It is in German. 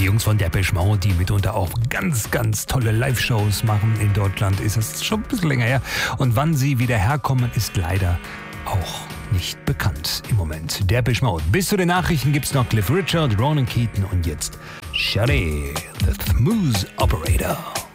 Jungs von Depeche Mode, die mitunter auch ganz, ganz tolle Live-Shows machen in Deutschland, ist das schon ein bisschen länger her. Und wann sie wieder herkommen, ist leider auch nicht bekannt im Moment. Depeche Mode. Bis zu den Nachrichten gibt's noch Cliff Richard, Ronan Keaton und jetzt Shade, the Smooth Operator.